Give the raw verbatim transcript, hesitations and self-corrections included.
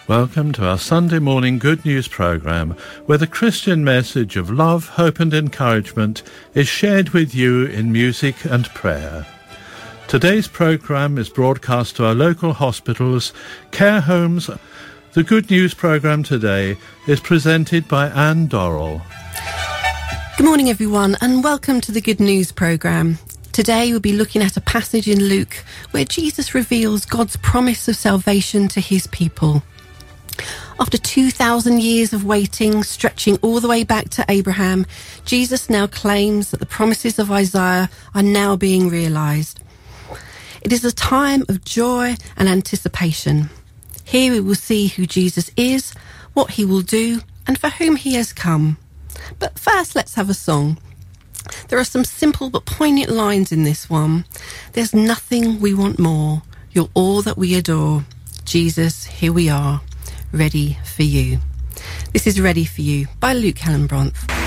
Welcome to our Sunday morning Good News programme, where the Christian message of love, hope and encouragement is shared with you in music and prayer. Today's programme is broadcast to our local hospitals, care homes. The Good News programme today is presented by Anne Dorrell. Good morning everyone, and welcome to the Good News programme. Today we'll be looking at a passage in Luke where Jesus reveals God's promise of salvation to his people. After two thousand years of waiting, stretching all the way back to Abraham, Jesus now claims that the promises of Isaiah are now being realised. It is a time of joy and anticipation. Here we will see who Jesus is, what he will do, and for whom he has come. But first, let's have a song. There are some simple but poignant lines in this one. There's nothing we want more. You're all that we adore. Jesus, here we are. Ready for you. This is Ready for You by Luke Hallenbronth.